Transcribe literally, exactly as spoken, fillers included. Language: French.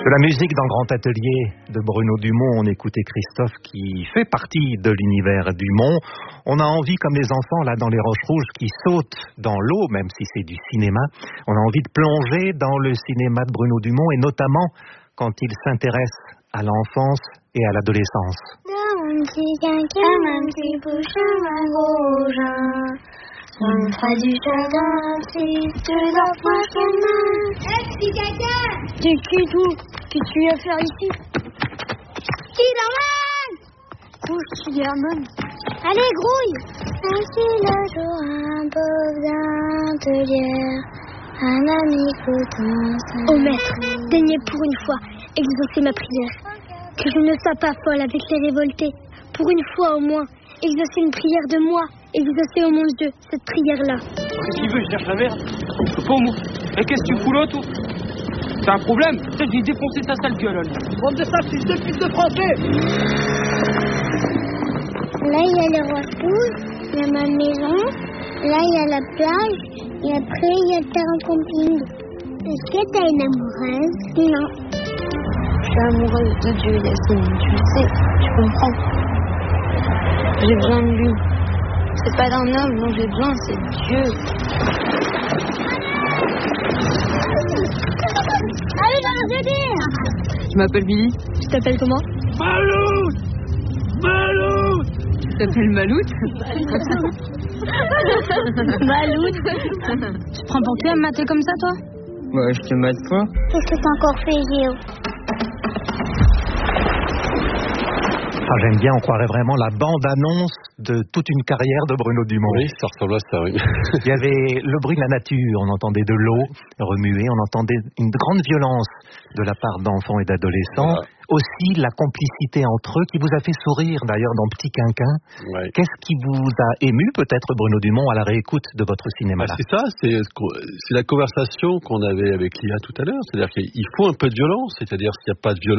De la musique dans le grand atelier de Bruno Dumont, on écoutait Christophe qui fait partie de l'univers Dumont. On a envie, comme les enfants là dans les Roches Rouges qui sautent dans l'eau, même si c'est du cinéma, on a envie de plonger dans le cinéma de Bruno Dumont et notamment quand il s'intéresse à l'enfance et à l'adolescence. Dans un petit quinquin, un petit bouchon, un gros jean. On fera du jardin, si tu leur prends chemin. Hé, petit caca! T'es qui, tout? Qu'est-ce que tu viens faire ici? Spiderman! Couche, Spiderman. Allez, grouille! Ainsi le jour, un pauvre d'intelière, un ami potentiel. Oh maître, daignez pour une fois exaucer ma prière. Que je ne sois pas folle avec les révoltés. Pour une fois au moins, exaucer une prière de moi. Exaucer au mon Dieu cette prière-là. Qu'est-ce qu'il veut? Je cherche la merde. Pas moi. Et qu'est-ce que tu fous là, toi? T'as un problème? Peut-être que j'ai défoncé ta sale gueule, là. Bande de sales fils de pute de français! Là, il y a les Roches Rouges, il y a ma maison, là, il y a la plage, et après, il y a le terrain camping. Est-ce que t'as une amoureuse? Non. Je suis amoureuse de Dieu, Yacine. Tu le sais, tu comprends. J'ai besoin de lui. C'est pas d'un homme dont j'ai besoin, c'est Dieu. Allez, dans le aider! Je m'appelle Billy. Tu t'appelles comment? Maloute! Maloute! Tu t'appelles Maloute? Maloute. Tu te prends pour qui à me mater comme ça, toi? Ouais, je te mate pas. Qu'est-ce que t'as encore fait, Géo? Ah, j'aime bien, on croirait vraiment la bande-annonce de toute une carrière de Bruno Dumont. Oui, ça ressemble à ça, oui. Il y avait le bruit de la nature, on entendait de l'eau remuer, on entendait une grande violence de la part d'enfants et d'adolescents. Voilà. Aussi la complicité entre eux qui vous a fait sourire d'ailleurs dans Petit Quinquin. Ouais. Qu'est-ce qui vous a ému peut-être, Bruno Dumont, à la réécoute de votre cinéma là? Bah, c'est ça, c'est, c'est la conversation qu'on avait avec Lia tout à l'heure. C'est-à-dire qu'il faut un peu de violence, c'est-à-dire s'il n'y a pas de violence,